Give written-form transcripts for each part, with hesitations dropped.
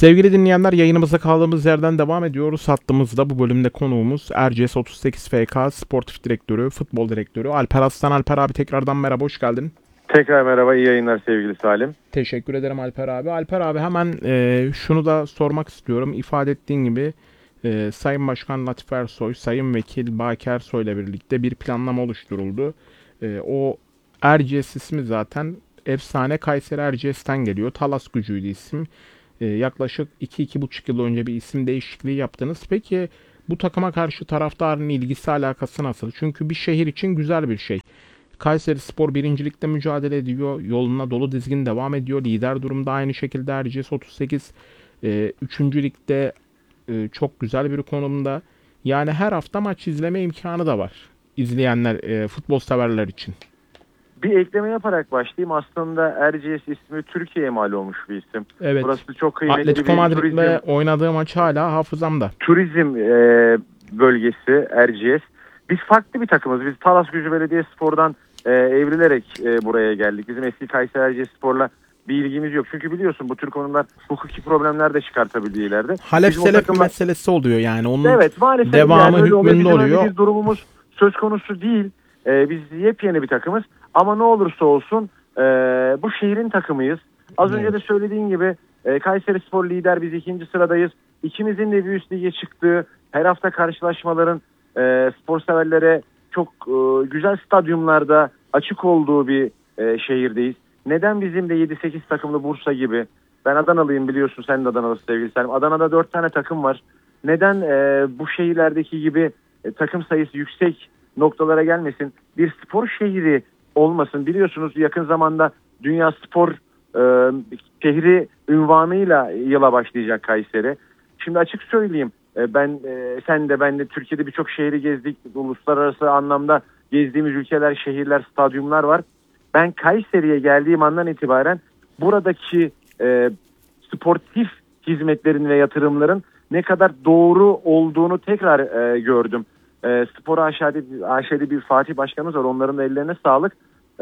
Sevgili dinleyenler, yayınımıza kaldığımız yerden devam ediyoruz. Hattımızda bu bölümde konuğumuz Erciyes 38 FK Sportif Direktörü, Futbol Direktörü Alper Aslan. Alper abi, tekrardan merhaba, hoş geldin. Tekrar merhaba, iyi yayınlar sevgili Salim. Teşekkür ederim Alper abi. Alper abi, hemen şunu da sormak istiyorum. İfade ettiğin gibi Sayın Başkan Latif Ersoy, Sayın Vekil Baki Ersoy ile birlikte bir planlama oluşturuldu. O Erciyes ismi zaten efsane Kayseri Erciyes'ten geliyor. Talas Gücü'ydü isim. Yaklaşık 2-2,5 yıl önce bir isim değişikliği yaptınız. Peki bu takıma karşı taraftarın ilgisi, alakası nasıl? Çünkü bir şehir için güzel bir şey. Kayserispor birincilikte mücadele ediyor. Yoluna dolu dizgin devam ediyor. Lider durumda aynı şekilde Erciyes 38. 3. ligde çok güzel bir konumda. Yani her hafta maç izleme imkanı da var. İzleyenler, futbol severler için. Bir ekleme yaparak başlayayım. Aslında Erciyes ismi Türkiye'ye mal olmuş bir isim. Evet. Burası çok kıymetli Atletico bir Madrid'le oynadığı maç hala hafızamda. turizm bölgesi Erciyes. Biz farklı bir takımız. Biz Talas Gücü Belediyespor'dan evrilerek buraya geldik. Bizim eski Kayseri Erciyesspor'la bir ilgimiz yok. Çünkü biliyorsun bu tür konular hukuki problemler de çıkartabiliyor ileride. Halef Bizim selef takımla... meselesi oluyor yani. Onun Evet, maalesef devamı yani hükmünde oluyor. Bir durumumuz söz konusu değil. Biz yepyeni bir takımız. Ama ne olursa olsun bu şehrin takımıyız. Az önce de söylediğin gibi Kayserispor lider, biz ikinci sıradayız. İkimizin de bir üst lige çıktığı, her hafta karşılaşmaların spor severlere çok güzel stadyumlarda açık olduğu bir şehirdeyiz. Neden bizim de 7-8 takımlı Bursa gibi? Ben Adanalıyım, biliyorsun, sen de Adanalısın sevgili Selim. Adana'da 4 tane takım var. Neden bu şehirlerdeki gibi takım sayısı yüksek noktalara gelmesin? Bir spor şehri olmasın. Biliyorsunuz yakın zamanda Dünya Spor şehri unvanıyla yıla başlayacak Kayseri. Şimdi açık söyleyeyim, sen de ben de Türkiye'de birçok şehri gezdik. Uluslararası anlamda gezdiğimiz ülkeler, şehirler, stadyumlar var. Ben Kayseri'ye geldiğim andan itibaren buradaki sportif hizmetlerin ve yatırımların ne kadar doğru olduğunu tekrar gördüm. Spor AŞ'de bir Fatih Başkanımız var. Onların da ellerine sağlık.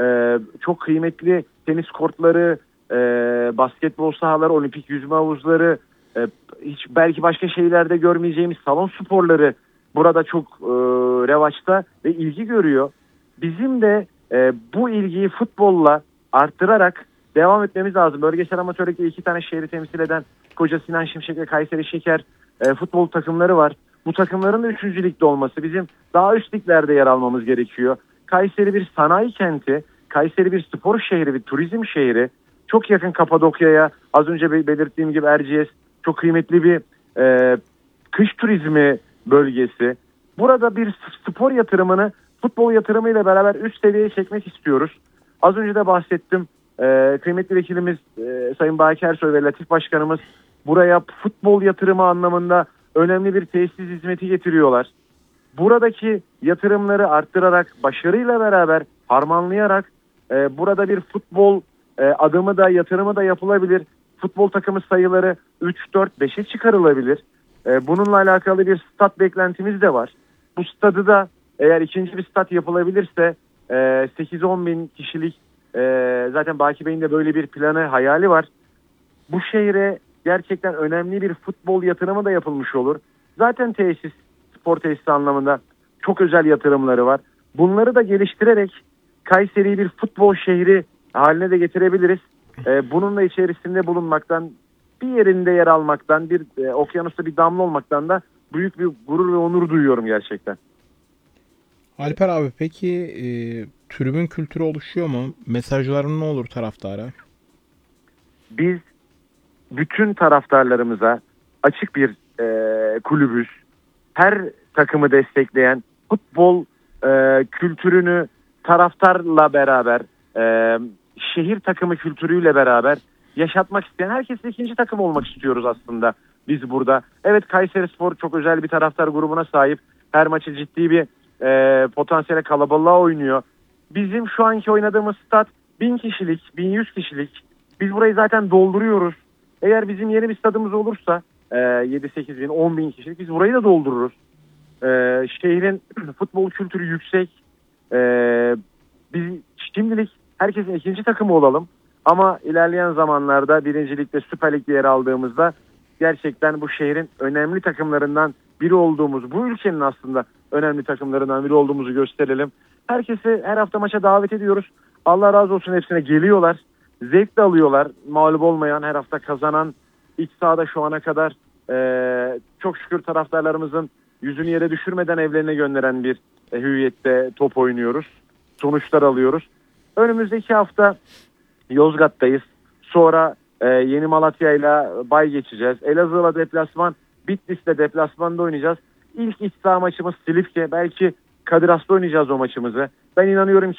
Çok kıymetli tenis kortları, basketbol sahaları, olimpik yüzme havuzları, hiç belki başka şehirlerde görmeyeceğimiz salon sporları burada çok revaçta ve ilgi görüyor. Bizim de bu ilgiyi futbolla arttırarak devam etmemiz lazım. Bölgesel amatör ligde 2 tane şehri temsil eden Koca Sinan Şimşek ve Kayseri Şeker futbol takımları var. Bu takımların da 3. ligde olması, bizim daha üst liglerde yer almamız gerekiyor. Kayseri bir sanayi kenti, Kayseri bir spor şehri, bir turizm şehri. Çok yakın Kapadokya'ya, az önce belirttiğim gibi Erciyes çok kıymetli bir kış turizmi bölgesi. Burada bir spor yatırımını futbol yatırımıyla beraber üst seviyeye çekmek istiyoruz. Az önce de bahsettim. Kıymetli vekilimiz Sayın Baki Ersoy ve Latif Başkanımız buraya futbol yatırımı anlamında önemli bir tesis hizmeti getiriyorlar. Buradaki yatırımları arttırarak, başarıyla beraber harmanlayarak burada bir futbol adımı da, yatırımı da yapılabilir. Futbol takımı sayıları 3, 4, 5'e çıkarılabilir. Bununla alakalı bir stat beklentimiz de var. Bu stadı da eğer ikinci bir stat yapılabilirse 8-10 bin kişilik, zaten Baki Bey'in de böyle bir planı, hayali var. Bu şehre gerçekten önemli bir futbol yatırımı da yapılmış olur. Zaten spor tesisi anlamında çok özel yatırımları var. Bunları da geliştirerek Kayseri'yi bir futbol şehri haline de getirebiliriz. Bununla içerisinde bulunmaktan, bir yerinde yer almaktan, bir okyanusta bir damla olmaktan da büyük bir gurur ve onur duyuyorum gerçekten. Alper abi, peki tribün kültürü oluşuyor mu? Mesajların ne olur taraftara? Biz bütün taraftarlarımıza açık bir kulübüz. Her takımı destekleyen, futbol kültürünü taraftarla beraber, şehir takımı kültürüyle beraber yaşatmak isteyen herkesle ikinci takım olmak istiyoruz aslında biz burada. Evet, Kayserispor çok özel bir taraftar grubuna sahip. Her maçı ciddi bir potansiyele, kalabalığa oynuyor. Bizim şu anki oynadığımız stat 1000 kişilik, 1100 kişilik. Biz burayı zaten dolduruyoruz. Eğer bizim yeni bir stadımız olursa 7-8 bin, 10 bin kişilik, biz burayı da doldururuz. Şehrin futbol kültürü yüksek. Biz şimdilik herkesin ikinci takımı olalım. Ama ilerleyen zamanlarda birincilikte, Süper Lig'de yer aldığımızda gerçekten bu şehrin önemli takımlarından biri olduğumuz, bu ülkenin aslında önemli takımlarından biri olduğumuzu gösterelim. Herkesi her hafta maça davet ediyoruz. Allah razı olsun, hepsine geliyorlar. Zevk de alıyorlar. Mağlup olmayan, her hafta kazanan, iç sahada şu ana kadar çok şükür taraftarlarımızın yüzünü yere düşürmeden evlerine gönderen bir hüviyette top oynuyoruz. Sonuçlar alıyoruz. Önümüzdeki hafta Yozgat'tayız. Sonra Yeni Malatya'yla bay geçeceğiz. Elazığ'la deplasman, Bitlis'le deplasmanda oynayacağız. İlk iç saha maçımız Silifke. Belki Kadir Has'ta oynayacağız o maçımızı. Ben inanıyorum ki